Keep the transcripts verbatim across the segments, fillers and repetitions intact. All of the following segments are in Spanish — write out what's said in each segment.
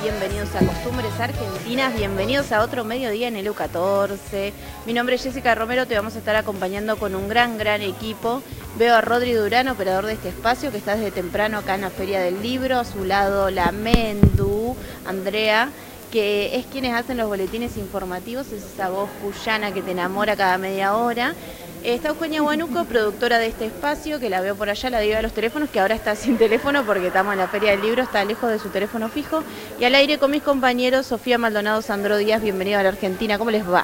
bienvenidos a Costumbres Argentinas, bienvenidos a otro mediodía en el U catorce. Mi nombre es Jessica Romero, te vamos a estar acompañando con un gran, gran equipo. Veo a Rodri Durán, operador de este espacio, que está desde temprano acá en la Feria del Libro. A su lado la Mendu, Andrea, que es quienes hacen los boletines informativos, es esa voz cuyana que te enamora cada media hora. Está Eugenia Guanuco, productora de este espacio, que la veo por allá, la diva de los teléfonos, que ahora está sin teléfono porque estamos en la Feria del Libro, está lejos de su teléfono fijo. Y al aire con mis compañeros, Sofía Maldonado, Sandro Díaz, bienvenido a la Argentina, ¿cómo les va?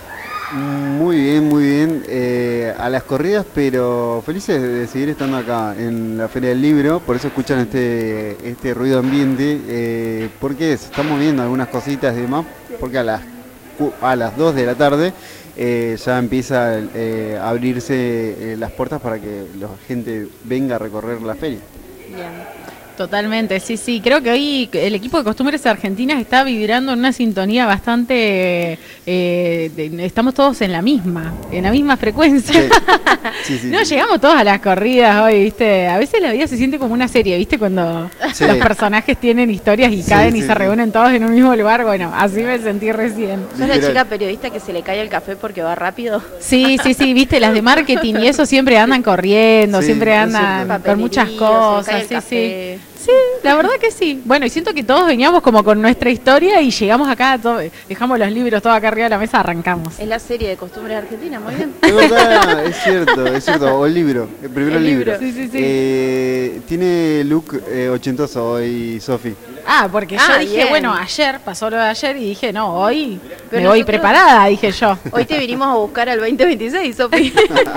Muy bien, muy bien, eh, a las corridas, pero felices de seguir estando acá en la Feria del Libro, por eso escuchan este, este ruido ambiente, eh, porque estamos viendo algunas cositas y demás, porque a las, a las dos de la tarde eh, ya empieza eh, a abrirse eh, las puertas para que la gente venga a recorrer la feria. Bien. Totalmente, sí, sí. Creo que hoy el equipo de Costumbres Argentinas está vibrando en una sintonía bastante... Eh, de, estamos todos en la misma, en la misma frecuencia. Sí. Sí, sí, no, sí. llegamos todos a las corridas hoy, ¿viste? A veces la vida se siente como una serie, ¿viste? Cuando Sí. los personajes tienen historias y Sí, caen sí, y se sí. reúnen todos en un mismo lugar. Bueno, así me sentí recién. ¿Sos la Literal. chica periodista que se le cae el café porque va rápido? Sí, sí, sí, viste, las de marketing y eso siempre andan corriendo, Sí, siempre es andan cierto. con muchas Papelerío, se le cae cosas, el sí, café. sí. Sí, la verdad que sí. Bueno, y siento que todos veníamos como con nuestra historia y llegamos acá, todo, dejamos los libros todos acá arriba de la mesa, arrancamos. Es la serie de Costumbres Argentinas, muy bien. Es verdad, es cierto, es cierto, o el libro, el primero El el libro. libro. Sí, sí, sí. Eh, tiene look eh, ochentoso hoy, Sofi. Ah, porque Ah, yo dije, bien. bueno, ayer, pasó lo de ayer y dije, no, hoy Pero me voy nosotros- preparada, dije yo. Hoy te vinimos a buscar al veinte veintiséis, Sofi.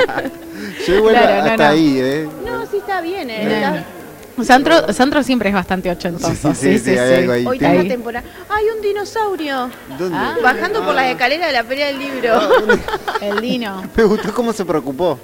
Yo igual Claro, no, hasta no. ahí, ¿eh? No, sí está bien, ¿eh? No. Está- Sandro, Sandro siempre es bastante ochentoso. Sí, sí, sí, hay algo ahí. Hoy Ahí. está la temporada. hay un dinosaurio ¿Dónde? Ah. bajando por las escaleras de la Feria del Libro. El Dino. Me gustó cómo se preocupó.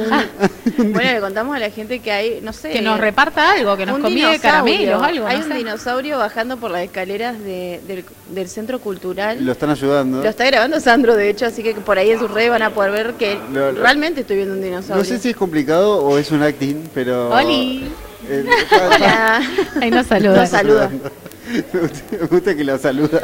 Bueno, le contamos a la gente que hay, no sé, Que nos reparta algo, que nos un convide dinosaurio. caramelos, algo. Hay no un sé. dinosaurio bajando por las escaleras de- del, del Centro Cultural. Lo están ayudando. Lo está grabando Sandro, de hecho, así que por ahí en sus redes van a poder ver que Lo- lo- realmente estoy viendo un dinosaurio. No sé si es complicado o es un acting, pero... Oli. Eh, Hola. Ahí nos saluda. Nos saluda. Me gusta, me gusta que lo saludas.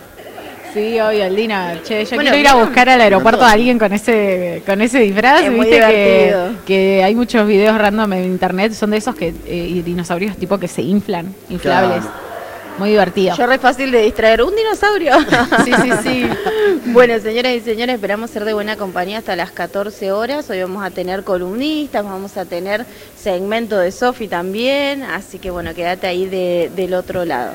Sí, obvio, el Dino. Che, yo Bueno, quiero ir a ¿vieron? buscar al aeropuerto a alguien con ese con ese disfraz. Es muy Viste que, divertido. que hay muchos videos random en internet, son de esos que eh, y dinosaurios tipo que se inflan, inflables. Claro. Muy divertido. Yo re fácil de distraer. ¿Un dinosaurio? Sí, sí, sí. Bueno, señoras y señores, esperamos ser de buena compañía hasta las catorce horas. Hoy vamos a tener columnistas, vamos a tener segmento de Sofi también. Así que bueno, quédate ahí de- del otro lado.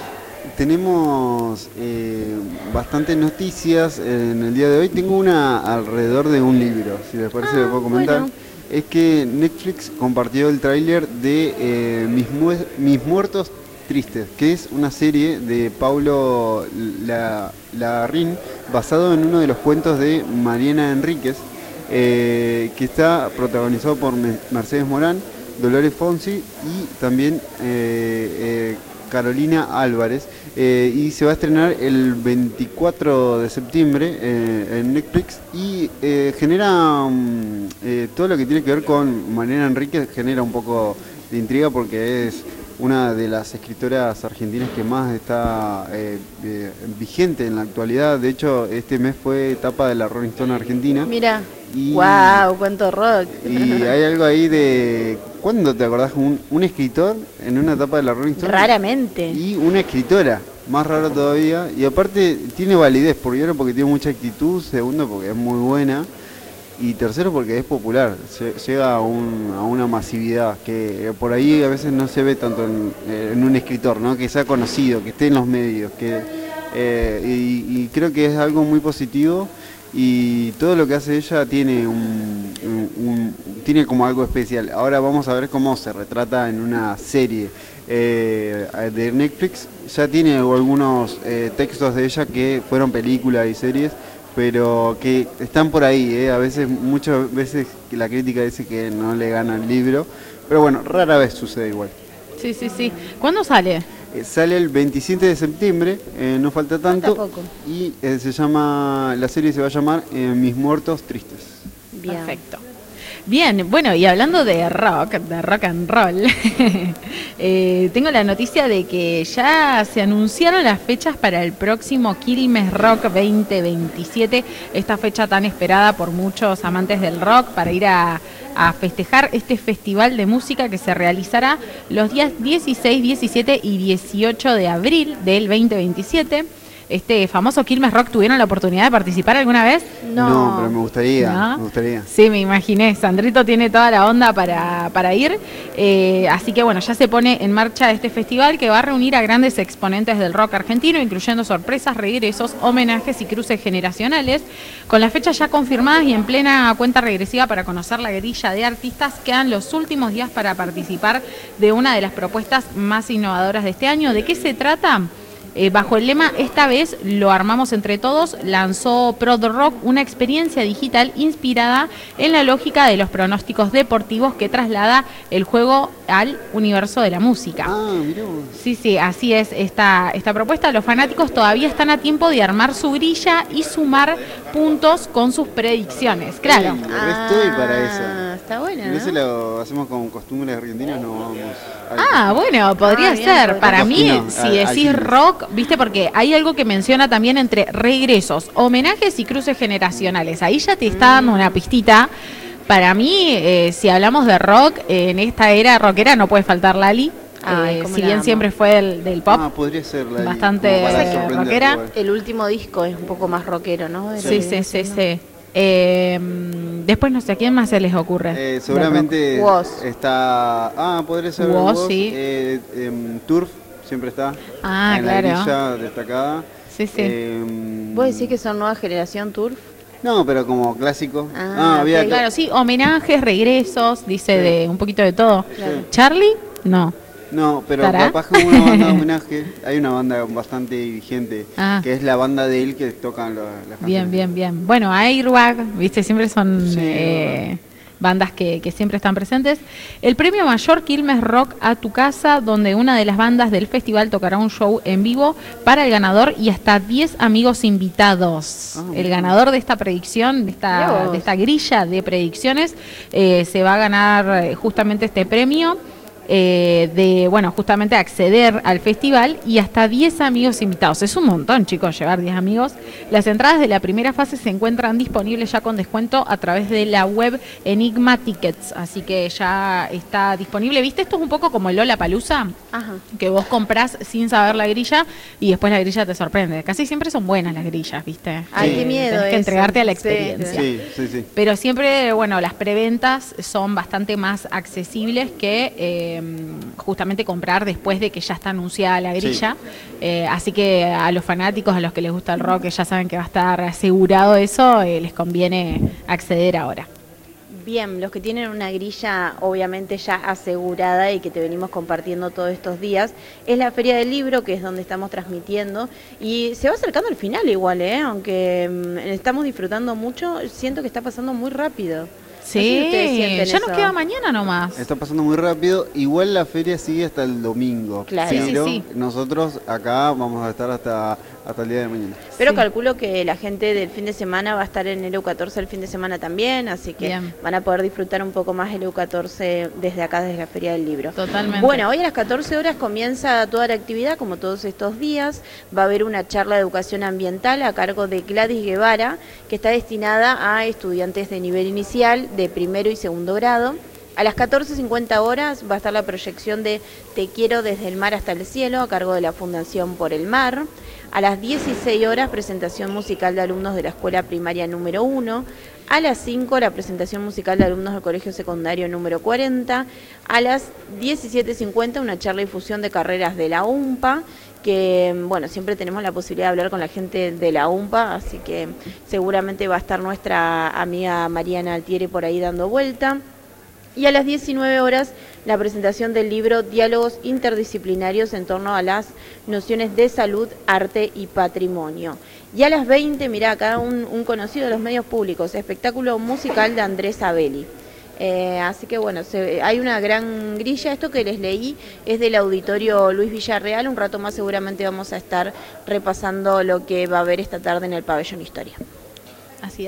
Tenemos eh, bastantes noticias en el día de hoy. Tengo una alrededor de un libro, si les parece Ah, lo puedo comentar. bueno. Es que Netflix compartió el tráiler de eh, Mis, Mue- Mis Muertos Tristes, que es una serie de Paulo La- Larraín, basado en uno de los cuentos de Mariana Enríquez, eh, que está protagonizado por Me- Mercedes Morán, Dolores Fonsi y también eh, eh, Carolina Álvarez, eh, y se va a estrenar el veinticuatro de septiembre eh, en Netflix y eh, genera um, eh, todo lo que tiene que ver con Mariana Enríquez, genera un poco de intriga porque es una de las escritoras argentinas que más está eh, eh, vigente en la actualidad. De hecho, este mes fue etapa de la Rolling Stone Argentina. Mira. Y- Wow, cuánto rock. Y hay algo ahí de... ¿Cuándo te acordás? Un, un escritor en una etapa de la Rolling Stone. Raramente. Y una escritora, más raro todavía. Y aparte tiene validez, primero porque tiene mucha actitud, segundo porque es muy buena. Y tercero porque es popular, se- llega a, un- a una masividad que eh, por ahí a veces no se ve tanto en, eh, en un escritor, ¿no? Que sea conocido, que esté en los medios, que eh, y, y creo que es algo muy positivo y todo lo que hace ella tiene un, un- un- tiene como algo especial. Ahora vamos a ver cómo se retrata en una serie eh, de Netflix. Ya tiene algunos eh, textos de ella que fueron películas y series, pero que están por ahí, ¿eh? A veces, muchas veces la crítica dice que no le gana el libro, pero bueno, rara vez sucede igual. Sí, sí, sí. ¿Cuándo sale? Eh, sale el veintisiete de septiembre, eh, no falta tanto, poco. y eh, se llama, la serie se va a llamar eh, Mis Muertos Tristes. Bien. Perfecto. Bien, bueno, y hablando de rock, de rock and roll, eh, tengo la noticia de que ya se anunciaron las fechas para el próximo Quilmes Rock veinte veintisiete, esta fecha tan esperada por muchos amantes del rock para ir a, a festejar este festival de música que se realizará los días dieciséis, diecisiete y dieciocho de abril del veinte veintisiete. Este famoso Quilmes Rock, ¿tuvieron la oportunidad de participar alguna vez? No, no pero me gustaría, ¿No? me gustaría. Sí, me imaginé. Sandrito tiene toda la onda para, para ir. Eh, así que bueno, ya se pone en marcha este festival que va a reunir a grandes exponentes del rock argentino, incluyendo sorpresas, regresos, homenajes y cruces generacionales. Con las fechas ya confirmadas y en plena cuenta regresiva para conocer la grilla de artistas, quedan los últimos días para participar de una de las propuestas más innovadoras de este año. ¿De qué se trata? Eh, bajo el lema "Esta vez lo armamos entre todos", lanzó Prod Rock una experiencia digital inspirada en la lógica de los pronósticos deportivos que traslada el juego al universo de la música. Ah, mirá vos. Sí, sí, así es esta, esta propuesta. Los fanáticos todavía están a tiempo de armar su grilla y sumar puntos con sus predicciones. Claro. Sí, ah, estoy para eso. Está bueno, ¿no? ¿no? Si lo hacemos con costumbres argentinas, no vamos. Ah, bueno, podría Ah, bien, ser. podría Para ser. mí, No, si al- decís al- rock, viste, porque hay algo que menciona también entre regresos, homenajes y cruces generacionales. Ahí ya te está dando una pistita. Para mí, eh, si hablamos de rock, eh, en esta era rockera no puede faltar Lali. Ay, Eh, cómo si la bien amo. siempre fue del, del pop. Ah, podría ser la Bastante como para eh, sorprender, rockera. igual. El último disco es un poco más rockero, ¿no? De lo Sí, que sí, viene sí, siendo. sí. Eh, después no sé a quién más se les ocurre. Eh, del seguramente rock. Woz. está. Ah, podría ser Woz, Woz, sí. eh, em, Turf siempre está. Ah, en claro. la grilla destacada. rock. Sí, sí. Em, ¿Vos decís que son nueva generación Turf? No, pero como clásico. Ah, había ok. Claro, sí, homenajes, regresos, dice Sí. de un poquito de todo. Claro. ¿Charlie? No. No, pero ¿Estará? capaz que una banda de homenaje. Hay una banda bastante vigente, Ah. que es la banda de él que tocan lo- las canciones. Bien, bien, bien. Bueno, Airbag, viste, siempre son Sí, eh, bandas que, que siempre están presentes. El premio mayor Quilmes Rock a tu casa, donde una de las bandas del festival tocará un show en vivo para el ganador y hasta diez amigos invitados. Ah, el bueno. ganador de esta predicción, de Mirá esta, vos. de esta grilla de predicciones, eh, se va a ganar eh, justamente este premio. Eh, de, bueno, justamente acceder al festival y hasta diez amigos invitados. Es un montón, chicos, llevar diez amigos. Las entradas de la primera fase se encuentran disponibles ya con descuento a través de la web Enigma Tickets, así que ya está disponible. ¿Viste? Esto es un poco como el Lollapalooza, Ajá. que vos comprás sin saber la grilla y después la grilla te sorprende. Casi siempre son buenas las grillas, ¿viste? Ay, Sí. qué miedo Tenés que eso. entregarte a la Sí, experiencia. Sí, sí, sí. Pero siempre, bueno, las preventas son bastante más accesibles que eh, justamente comprar después de que ya está anunciada la grilla. Eh, así que a los fanáticos, a los que les gusta el rock, que ya saben que va a estar asegurado eso, eh, les conviene acceder ahora. Bien, los que tienen una grilla obviamente ya asegurada y que te venimos compartiendo todos estos días, es la Feria del Libro, que es donde estamos transmitiendo, y se va acercando al final igual, ¿eh? Aunque mm, estamos disfrutando mucho, siento que está pasando muy rápido. No sé si ustedes Sí, sienten ya eso. nos queda mañana nomás. Está pasando muy rápido. Igual la feria sigue hasta el domingo. Claro. Sí, sí, Pero sí. nosotros acá vamos a estar hasta, hasta el día de mañana. Pero Sí. calculo que la gente del fin de semana va a estar en el E U catorce el fin de semana también, así que Bien. van a poder disfrutar un poco más el E U catorce desde acá, desde la Feria del Libro. Totalmente. Bueno, hoy a las catorce horas comienza toda la actividad, como todos estos días. Va a haber una charla de educación ambiental a cargo de Gladys Guevara, que está destinada a estudiantes de nivel inicial, de primero y segundo grado. A las catorce cincuenta horas va a estar la proyección de Te quiero desde el mar hasta el cielo, a cargo de la Fundación Por el Mar. A las dieciséis horas, presentación musical de alumnos de la escuela primaria número uno. A las cinco, la presentación musical de alumnos del colegio secundario número cuarenta. A las diecisiete cincuenta, una charla y difusión de carreras de la U M P A, que, bueno, siempre tenemos la posibilidad de hablar con la gente de la U M P A, así que seguramente va a estar nuestra amiga Mariana Altieri por ahí dando vuelta. Y a las diecinueve horas, la presentación del libro Diálogos Interdisciplinarios en torno a las nociones de salud, arte y patrimonio. Y a las veinte, mirá, acá un, un conocido de los medios públicos, espectáculo musical de Andrés Abeli. Eh, así que bueno, se, hay una gran grilla. Esto que les leí es del auditorio Luis Villarreal. Un rato más seguramente vamos a estar repasando lo que va a haber esta tarde en el Pabellón Historia. Así es.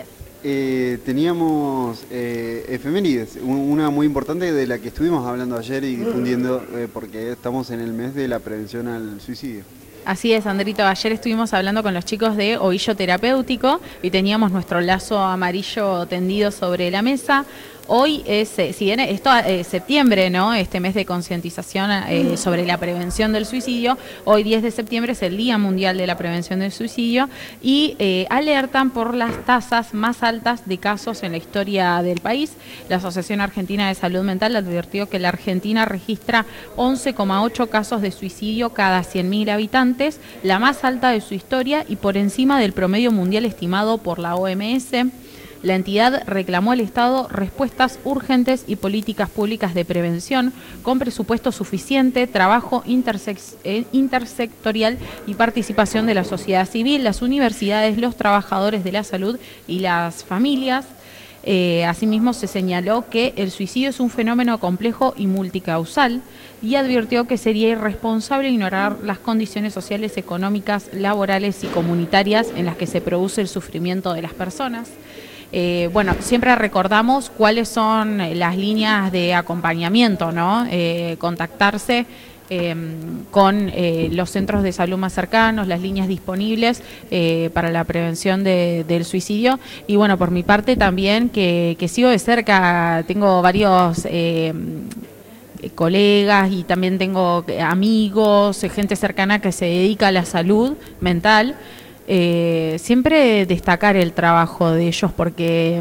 eh, teníamos eh, efemérides, una muy importante de la que estuvimos hablando ayer y difundiendo, eh, porque estamos en el mes de la prevención al suicidio. Así es, Andrito. Ayer estuvimos hablando con los chicos de Ovillo Terapéutico y teníamos nuestro lazo amarillo tendido sobre la mesa. Hoy es, si bien esto es septiembre, ¿no? Este mes de concientización eh, sobre la prevención del suicidio, hoy diez de septiembre es el Día Mundial de la Prevención del Suicidio y eh, alertan por las tasas más altas de casos en la historia del país. La Asociación Argentina de Salud Mental advirtió que la Argentina registra once coma ocho casos de suicidio cada cien mil habitantes, la más alta de su historia y por encima del promedio mundial estimado por la O M S. La entidad reclamó al Estado respuestas urgentes y políticas públicas de prevención con presupuesto suficiente, trabajo intersex, eh, intersectorial y participación de la sociedad civil, las universidades, los trabajadores de la salud y las familias. Eh, asimismo, se señaló que el suicidio es un fenómeno complejo y multicausal y advirtió que sería irresponsable ignorar las condiciones sociales, económicas, laborales y comunitarias en las que se produce el sufrimiento de las personas. Eh, bueno, siempre recordamos cuáles son las líneas de acompañamiento, ¿no? Eh, contactarse eh, con eh, los centros de salud más cercanos, las líneas disponibles eh, para la prevención de, del suicidio. Y bueno, por mi parte también, que, que sigo de cerca, tengo varios Eh, colegas y también tengo amigos, gente cercana que se dedica a la salud mental. Eh, siempre destacar el trabajo de ellos porque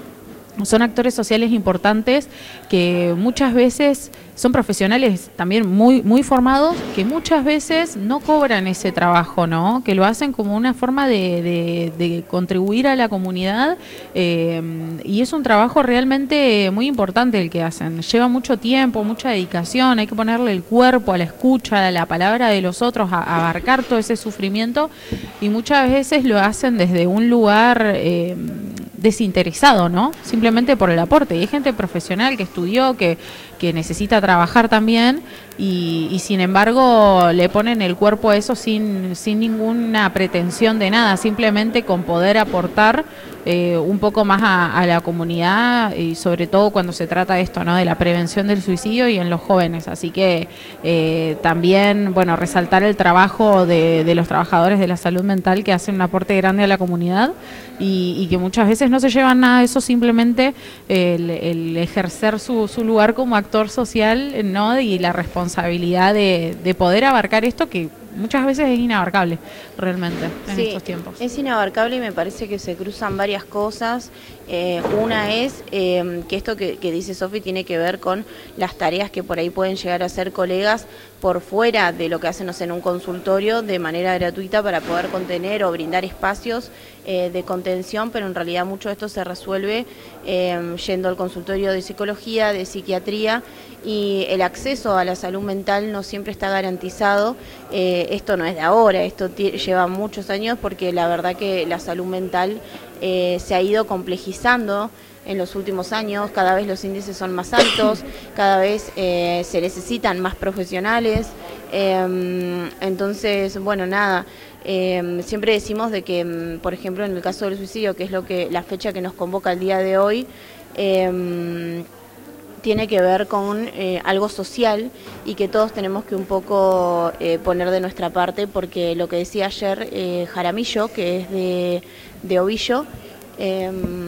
mm, son actores sociales importantes que muchas veces son profesionales también muy muy formados que muchas veces no cobran ese trabajo, ¿no? Que lo hacen como una forma de, de, de contribuir a la comunidad eh, y es un trabajo realmente muy importante el que hacen. Lleva mucho tiempo, mucha dedicación, hay que ponerle el cuerpo a la escucha, a la palabra de los otros, a, a abarcar todo ese sufrimiento y muchas veces lo hacen desde un lugar eh, desinteresado, ¿no? Simplemente por el aporte. Y hay gente profesional que estudió, que, que necesita trabajar también y, y sin embargo le ponen el cuerpo a eso sin, sin ninguna pretensión de nada, simplemente con poder aportar eh, un poco más a, a la comunidad y sobre todo cuando se trata de esto, ¿no? De la prevención del suicidio y en los jóvenes. Así que eh, también, bueno, resaltar el trabajo de, de los trabajadores de la salud mental que hacen un aporte grande a la comunidad y, y que muchas veces no se llevan nada de eso, simplemente el, el ejercer su, su lugar como actor social, ¿no? Y la responsabilidad de, de poder abarcar esto que muchas veces es inabarcable realmente en sí, estos tiempos. Es inabarcable y me parece que se cruzan varias cosas. Eh, una es eh, que esto que, que dice Sofi tiene que ver con las tareas que por ahí pueden llegar a hacer colegas por fuera de lo que hacen, no sé, en un consultorio de manera gratuita para poder contener o brindar espacios eh, de contención, pero en realidad mucho de esto se resuelve eh, yendo al consultorio de psicología, de psiquiatría, y el acceso a la salud mental no siempre está garantizado. Eh, esto no es de ahora, esto lleva muchos años porque la verdad que la salud mental eh, se ha ido complejizando en los últimos años, cada vez los índices son más altos, cada vez eh, se necesitan más profesionales, eh, entonces, bueno, nada, eh, siempre decimos de que, por ejemplo, en el caso del suicidio, que es lo que la fecha que nos convoca el día de hoy, eh, tiene que ver con eh, algo social y que todos tenemos que un poco eh, poner de nuestra parte, porque lo que decía ayer eh, Jaramillo, que es de, de Ovillo, eh,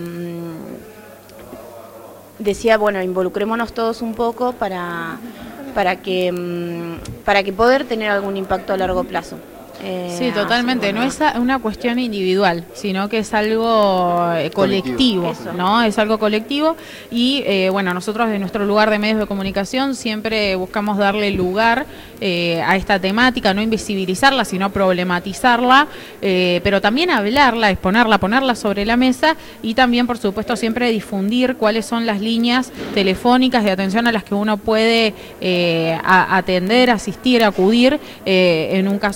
decía, bueno, involucrémonos todos un poco para, para, que, para que poder tener algún impacto a largo plazo. Eh, sí, totalmente. No es una cuestión individual, sino que es algo eh, colectivo, colectivo ¿no? Es algo colectivo y, eh, bueno, nosotros de nuestro lugar de medios de comunicación siempre buscamos darle lugar eh, a esta temática, no invisibilizarla, sino problematizarla, eh, pero también hablarla, exponerla, ponerla sobre la mesa y también, por supuesto, siempre difundir cuáles son las líneas telefónicas de atención a las que uno puede eh, a, atender, asistir, acudir eh, en un caso así.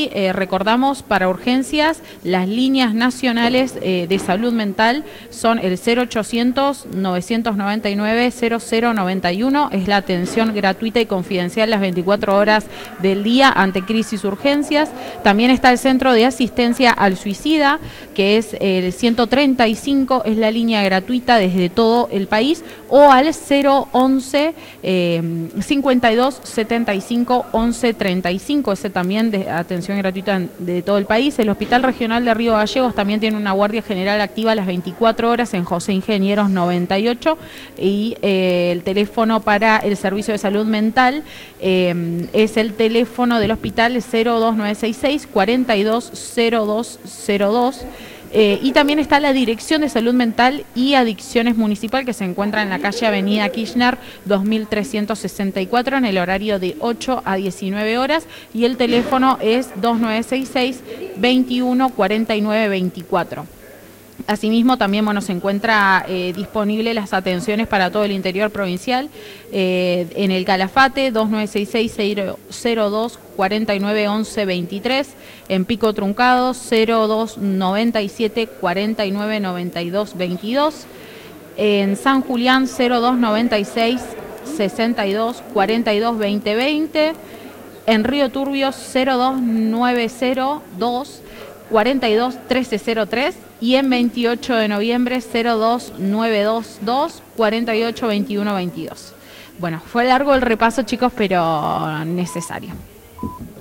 y eh, recordamos para urgencias las líneas nacionales eh, de salud mental son el cero ochocientos, novecientos noventa y nueve, cero cero noventa y uno, es la atención gratuita y confidencial las veinticuatro horas del día ante crisis urgencias. También está el Centro de Asistencia al Suicida, que es el ciento treinta y cinco, es la línea gratuita desde todo el país, o al cero once, eh, cincuenta y dos, setenta y cinco, once, treinta y cinco, ese también de atención gratuita de todo el país. El Hospital Regional de Río Gallegos también tiene una guardia general activa las veinticuatro horas en José Ingenieros noventa y ocho, y eh, el teléfono para el servicio de salud mental eh, es el teléfono del hospital cero dos nueve seis seis, cuarenta y dos, cero dos cero dos. Eh, y también está la Dirección de Salud Mental y Adicciones Municipal, que se encuentra en la calle Avenida Kirchner dos mil trescientos sesenta y cuatro en el horario de ocho a diecinueve horas, y el teléfono es dos nueve seis seis, veintiuno, cuarenta y nueve, veinticuatro. Asimismo, también bueno, se encuentra eh, disponible las atenciones para todo el interior provincial eh, en el Calafate dos nueve seis seis, cero dos, cuarenta y nueve, once, veintitrés, en Pico Truncado cero dos noventa y siete, cuarenta y nueve, noventa y dos, veintidós, en San Julián cero dos noventa y seis, sesenta y dos, cuarenta y dos, veinte, veinte, en Río Turbio cero dos noventa y dos, cuarenta y dos, trece cero tres, y en veintiocho de noviembre cero dos noventa y dos, cuarenta y ocho, veintiuno, veintidós. Bueno, fue largo el repaso, chicos, pero necesario.